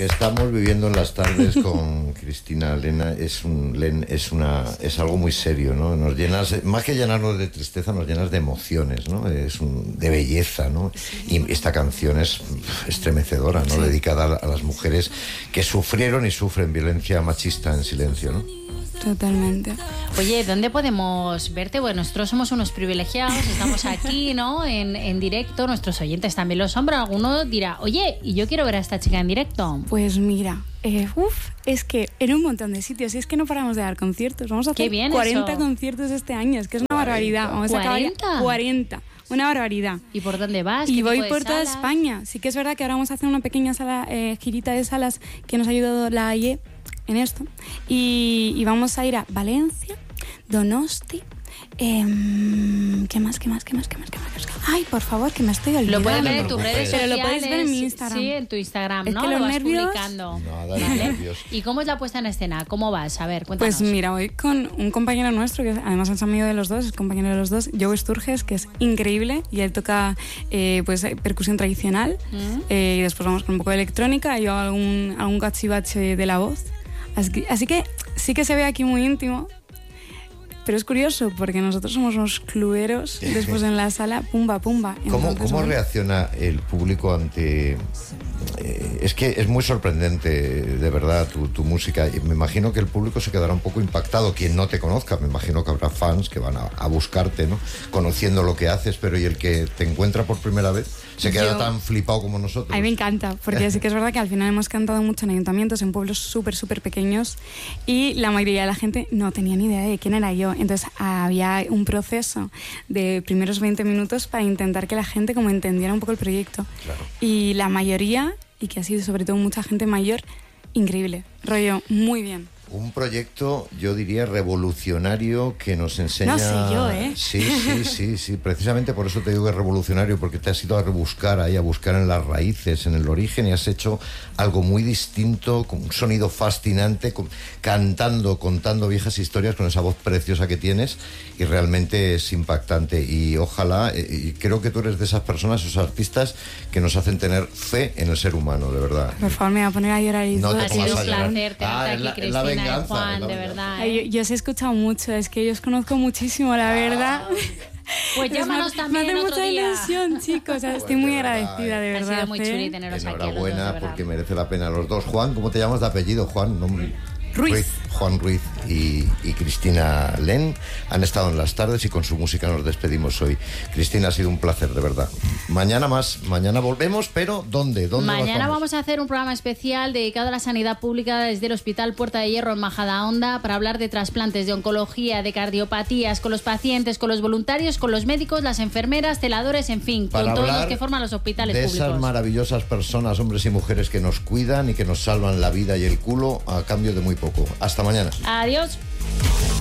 Estamos viviendo en las tardes con Cristina Lena. Es algo muy serio, ¿no? Nos llenas, más que llenarnos de tristeza, nos llenas de emociones, ¿no? De belleza, ¿no? Y esta canción es estremecedora, ¿no? Sí. Dedicada a las mujeres que sufrieron y sufren violencia machista en silencio, ¿no? Totalmente. Oye, ¿dónde podemos verte? Bueno, nosotros somos unos privilegiados, estamos aquí, ¿no? En directo, nuestros oyentes también lo son, pero alguno dirá, oye, ¿y yo quiero ver a esta chica en directo? Pues mira, es que en un montón de sitios, y es que no paramos de dar conciertos, vamos a hacer 40 conciertos este año, es que es una barbaridad. Vamos a acabar 40. Una barbaridad. ¿Y por dónde vas? Y voy por toda España. Sí que es verdad que ahora vamos a hacer una pequeña sala, girita de salas que nos ha ayudado la AIE en esto. Y vamos a ir a Valencia, Donosti. ¿Qué más? Ay, por favor, que me estoy olvidando. Lo pueden ver en tus redes sociales. Pero lo podéis ver en mi Instagram. Sí, en tu Instagram, es ¿no? Que lo los vas nervios... publicando. Nada, los nervios. ¿Y cómo es la puesta en escena? ¿Cómo vas? A ver, cuéntanos. Pues mira, voy con un compañero nuestro, que además es amigo de los dos, es compañero de los dos, Joe Sturges, que es increíble, y él toca pues percusión tradicional, y después vamos con un poco de electrónica, y yo algún cachivache de la voz. Así que sí que se ve aquí muy íntimo. Pero es curioso, porque nosotros somos unos clueros, después en la sala, pumba. Entonces, ¿Cómo reacciona el público ante...? Es que es muy sorprendente, de verdad, tu música. Me imagino que el público se quedará un poco impactado. Quien no te conozca, me imagino que habrá fans que van a buscarte, ¿no? Conociendo lo que haces, pero ¿y el que te encuentra por primera vez se queda tan flipado como nosotros? A mí me encanta, porque sí que es verdad que al final hemos cantado mucho en ayuntamientos, en pueblos súper pequeños, y la mayoría de la gente no tenía ni idea de quién era yo. Entonces había un proceso de primeros 20 minutos para intentar que la gente como entendiera un poco el proyecto. Claro. Y la mayoría, y que ha sido sobre todo mucha gente mayor, increíble, rollo, muy bien. Un proyecto, yo diría, revolucionario, que nos enseña... No sé yo, ¿eh? Sí. Precisamente por eso te digo que es revolucionario, porque te has ido a rebuscar ahí, a buscar en las raíces, en el origen, y has hecho algo muy distinto, con un sonido fascinante, contando viejas historias con esa voz preciosa que tienes, y realmente es impactante. Y ojalá, y creo que tú eres de esas personas, esos artistas, que nos hacen tener fe en el ser humano, de verdad. Por favor, me voy a poner a llorar. No te ha sido pongas un a llorar. placer tenerte aquí, Cristina. Venganza, Juan, de verdad. Yo os he escuchado mucho, es que yo os conozco muchísimo, la verdad. Pues llámanos también me hace otro mucha día. ilusión, chicos. Estoy muy agradecida, de verdad. Ha sido muy chuli teneros aquí. Enhorabuena, porque merece la pena los dos. Juan, ¿cómo te llamas de apellido, Juan? Nombre. Ruiz. Juan Ruiz y Cristina Len han estado en las tardes, y con su música nos despedimos hoy. Cristina, ha sido un placer, de verdad. Mañana volvemos, pero ¿dónde? Mañana vamos a hacer un programa especial dedicado a la sanidad pública desde el Hospital Puerta de Hierro en Majadahonda, para hablar de trasplantes, de oncología, de cardiopatías, con los pacientes, con los voluntarios, con los médicos, las enfermeras, celadores, en fin, con todos los que forman los hospitales de públicos. Esas maravillosas personas, hombres y mujeres, que nos cuidan y que nos salvan la vida y el culo a cambio de muy poco. Hasta mañana. Adiós.